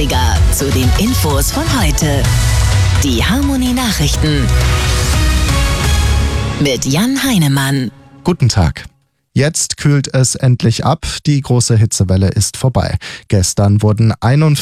80er zu den Infos von heute. Die Harmony Nachrichten mit Jan Heinemann. Guten Tag. Jetzt kühlt es endlich ab, die große Hitzewelle ist vorbei. Gestern wurden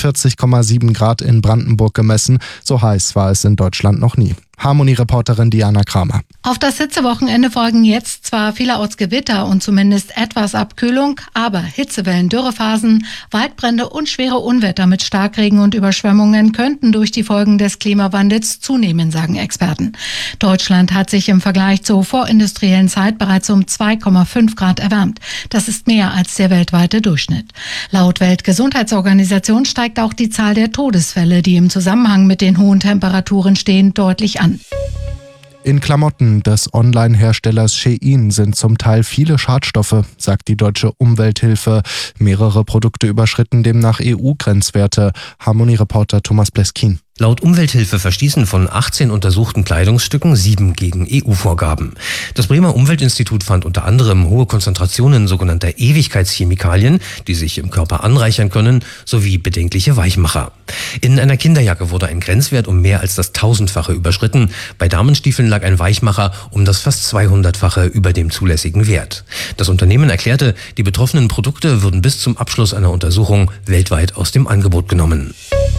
41,7 Grad in Brandenburg gemessen, so heiß war es in Deutschland noch nie. Harmony-Reporterin Diana Kramer. Auf das Hitzewochenende folgen jetzt zwar vielerorts Gewitter und zumindest etwas Abkühlung, aber Hitzewellen, Dürrephasen, Waldbrände und schwere Unwetter mit Starkregen und Überschwemmungen könnten durch die Folgen des Klimawandels zunehmen, sagen Experten. Deutschland hat sich im Vergleich zur vorindustriellen Zeit bereits um 2,5 Grad erwärmt. Das ist mehr als der weltweite Durchschnitt. Laut Weltgesundheitsorganisation steigt auch die Zahl der Todesfälle, die im Zusammenhang mit den hohen Temperaturen stehen, deutlich an. In Klamotten des Online-Herstellers Shein sind zum Teil viele Schadstoffe, sagt die deutsche Umwelthilfe. Mehrere Produkte überschritten demnach EU-Grenzwerte. Harmony-Reporter Thomas Bleskin. Laut Umwelthilfe verstießen von 18 untersuchten Kleidungsstücken 7 gegen EU-Vorgaben. Das Bremer Umweltinstitut fand unter anderem hohe Konzentrationen sogenannter Ewigkeitschemikalien, die sich im Körper anreichern können, sowie bedenkliche Weichmacher. In einer Kinderjacke wurde ein Grenzwert um mehr als das 1000-fache überschritten. Bei Damenstiefeln lag ein Weichmacher um das fast 200-fache über dem zulässigen Wert. Das Unternehmen erklärte, die betroffenen Produkte würden bis zum Abschluss einer Untersuchung weltweit aus dem Angebot genommen.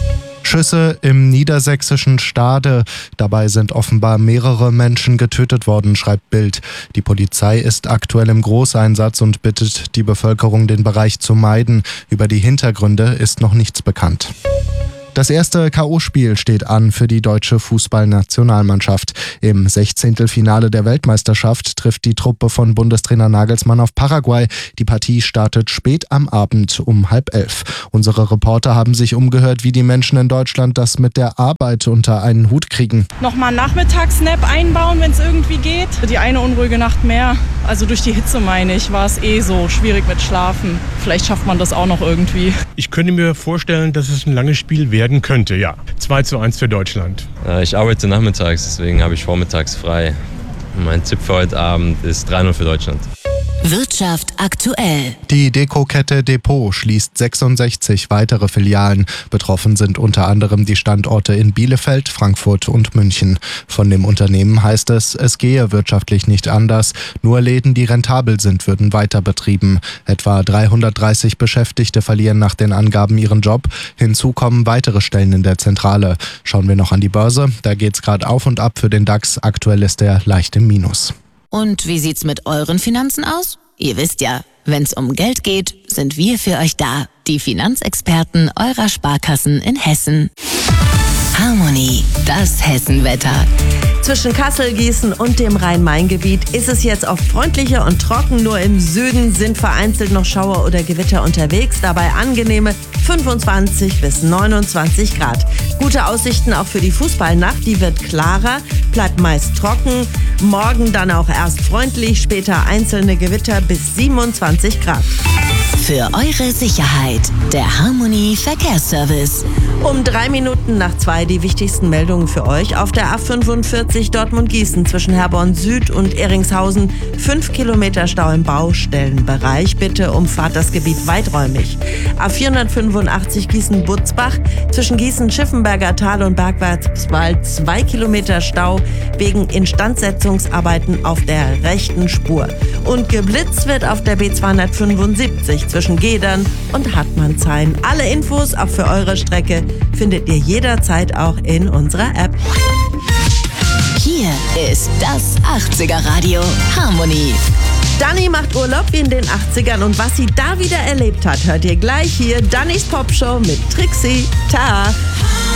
Schüsse im niedersächsischen Stade. Dabei sind offenbar mehrere Menschen getötet worden, schreibt Bild. Die Polizei ist aktuell im Großeinsatz und bittet die Bevölkerung, den Bereich zu meiden. Über die Hintergründe ist noch nichts bekannt. Das erste K.O.-Spiel steht an für die deutsche Fußballnationalmannschaft. Im 16. Finale der Weltmeisterschaft trifft die Truppe von Bundestrainer Nagelsmann auf Paraguay. Die Partie startet spät am Abend um 10:30. Unsere Reporter haben sich umgehört, wie die Menschen in Deutschland das mit der Arbeit unter einen Hut kriegen. Nochmal einen Nachmittagsnap einbauen, wenn es irgendwie geht. Die eine unruhige Nacht mehr. Also durch die Hitze, meine ich, war es so schwierig mit Schlafen. Vielleicht schafft man das auch noch irgendwie. Ich könnte mir vorstellen, dass es ein langes Spiel werden könnte, ja. 2:1 für Deutschland. Ich arbeite nachmittags, deswegen habe ich vormittags frei. Mein Tipp für heute Abend ist 3:0 für Deutschland. Wirtschaft aktuell. Die Dekokette Depot schließt 66 weitere Filialen. Betroffen sind unter anderem die Standorte in Bielefeld, Frankfurt und München. Von dem Unternehmen heißt es, es gehe wirtschaftlich nicht anders. Nur Läden, die rentabel sind, würden weiter betrieben. Etwa 330 Beschäftigte verlieren nach den Angaben ihren Job. Hinzu kommen weitere Stellen in der Zentrale. Schauen wir noch an die Börse. Da geht's gerade auf und ab für den DAX. Aktuell ist er leicht im Minus. Und wie sieht's mit euren Finanzen aus? Ihr wisst ja, wenn's um Geld geht, sind wir für euch da. Die Finanzexperten eurer Sparkassen in Hessen. Harmony, das Hessenwetter. Zwischen Kassel, Gießen und dem Rhein-Main-Gebiet ist es jetzt oft freundlicher und trocken. Nur im Süden sind vereinzelt noch Schauer oder Gewitter unterwegs. Dabei angenehme 25 bis 29 Grad. Gute Aussichten auch für die Fußballnacht. Die wird klarer, bleibt meist trocken. Morgen dann auch erst freundlich, später einzelne Gewitter bis 27 Grad. Für eure Sicherheit, der Harmony Verkehrsservice. Um 3 Minuten nach 2 die wichtigsten Meldungen für euch. Auf der A45 Dortmund-Gießen zwischen Herborn Süd und Eringshausen 5 Kilometer Stau im Baustellenbereich. Bitte umfahrt das Gebiet weiträumig. A485 Gießen-Butzbach zwischen Gießen-Schiffenberger Tal und Bergwärtswald 2 Kilometer Stau wegen Instandsetzungsarbeiten auf der rechten Spur. Und geblitzt wird auf der B275 zwischen Gedern und Hartmannshain. Alle Infos auch für eure Strecke findet ihr jederzeit auch in unserer App. Hier ist das 80er Radio Harmony. Dani macht Urlaub wie in den 80ern und was sie da wieder erlebt hat, hört ihr gleich hier. Dannys Popshow mit Trixie. Tag.